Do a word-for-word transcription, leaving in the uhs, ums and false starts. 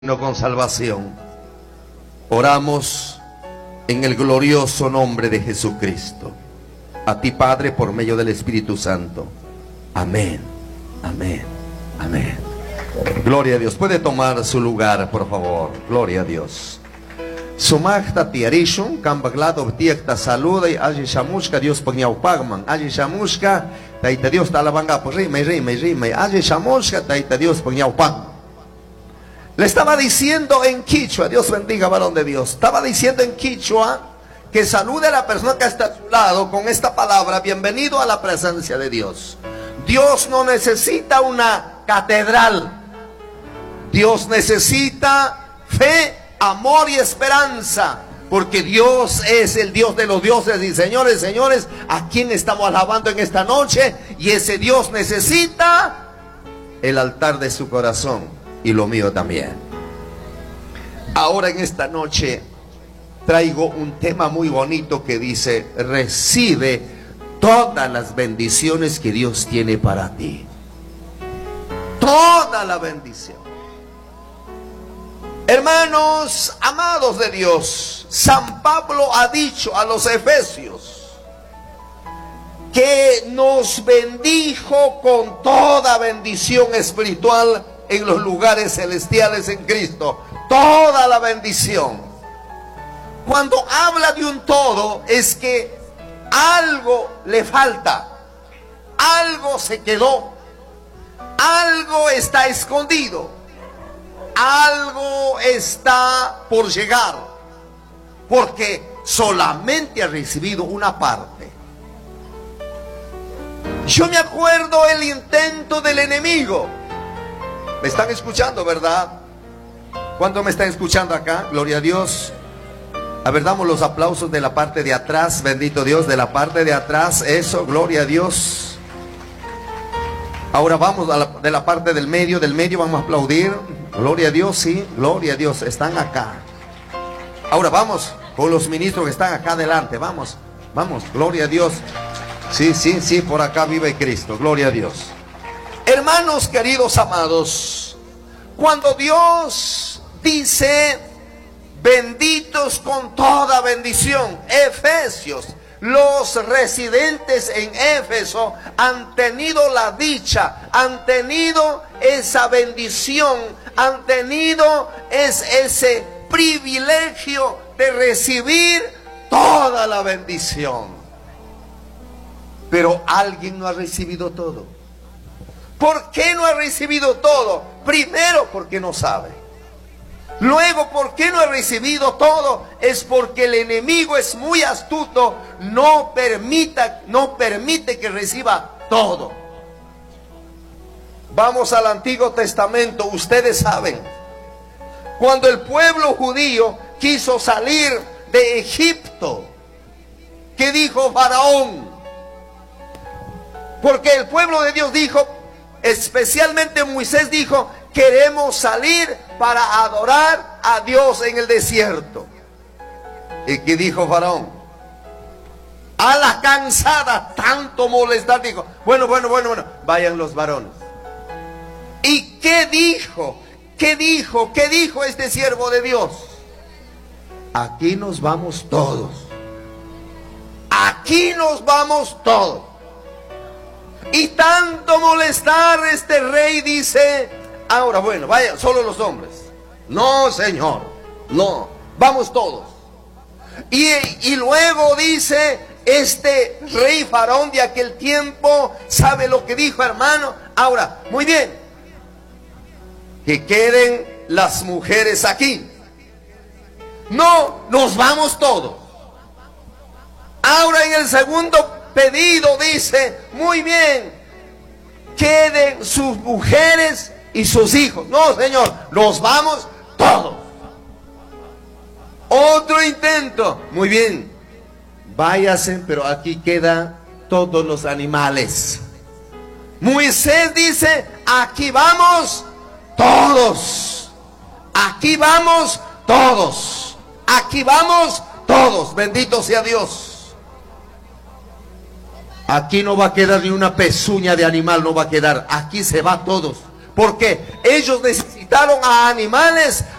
No con salvación. Oramos en el glorioso nombre de Jesucristo. A ti, Padre, por medio del Espíritu Santo. Amén, amén, amén. Gloria a Dios. Puede tomar su lugar, por favor. Gloria a Dios. Sumachta tiarishun, kambaglado tiekta saluda y allí shamushka Dios pagniau pagman. Allí shamushka, taita Dios talabanga por rime, rime, rime. Allí shamushka, taita Dios pagniau pagman. Le estaba diciendo en quichua, Dios bendiga, varón de Dios. Estaba diciendo en quichua que salude a la persona que está a su lado con esta palabra: bienvenido a la presencia de Dios. Dios no necesita una catedral. Dios necesita fe, amor y esperanza. Porque Dios es el Dios de los dioses. Y señores, señores, ¿a quién estamos alabando en esta noche? Y ese Dios necesita el altar de su corazón. Y lo mío también. Ahora en esta noche traigo un tema muy bonito que dice: recibe todas las bendiciones que Dios tiene para ti. Toda la bendición. Hermanos amados de Dios, San Pablo ha dicho a los efesios que nos bendijo con toda bendición espiritual en los lugares celestiales en Cristo. Toda la bendición. Cuando habla de un todo, es que algo le falta, algo se quedó, algo está escondido, algo está por llegar, porque solamente ha recibido una parte. Yo me acuerdo el intento del enemigo. ¿Me están escuchando, verdad? ¿Cuánto me están escuchando acá? Gloria a Dios. A ver, damos los aplausos de la parte de atrás. Bendito Dios, de la parte de atrás. Eso, gloria a Dios. Ahora vamos a la, de la parte del medio. Del medio vamos a aplaudir. Gloria a Dios, sí. Gloria a Dios, están acá. Ahora vamos con los ministros que están acá adelante. Vamos, vamos, gloria a Dios. Sí, sí, sí, por acá vive Cristo. Gloria a Dios. Hermanos queridos amados, cuando Dios dice benditos con toda bendición, Efesios, los residentes en Éfeso han tenido la dicha, han tenido esa bendición, han tenido es, ese privilegio de recibir toda la bendición. Pero alguien no ha recibido todo. ¿Por qué no ha recibido todo? Primero, porque no sabe. Luego, ¿por qué no ha recibido todo? Es porque el enemigo es muy astuto. No permita, no permite que reciba todo. Vamos al Antiguo Testamento. Ustedes saben, cuando el pueblo judío quiso salir de Egipto, ¿qué dijo Faraón? Porque el pueblo de Dios dijo, especialmente Moisés dijo: queremos salir para adorar a Dios en el desierto. ¿Y qué dijo Faraón? A la cansada, tanto molestar, dijo: bueno, bueno, bueno, bueno, vayan los varones. ¿Y qué dijo? ¿Qué dijo? ¿Qué dijo este siervo de Dios? Aquí nos vamos todos. Aquí nos vamos todos. Y tanto molestar, este rey dice: ahora bueno, vayan solo los hombres. No, señor, no, vamos todos. Y, y luego dice este rey Faraón de aquel tiempo, ¿sabe lo que dijo, hermano? Ahora, muy bien, que queden las mujeres aquí. No, nos vamos todos. Ahora en el segundo pedido dice: muy bien, queden sus mujeres y sus hijos. No, señor, nos vamos todos. Otro intento: muy bien, váyase, pero aquí quedan todos los animales. Moisés dice: aquí vamos todos. Aquí vamos todos. Aquí vamos todos. Bendito sea Dios. Aquí no va a quedar ni una pezuña de animal, no va a quedar. Aquí se va todos. Porque ellos necesitan quitaron a animales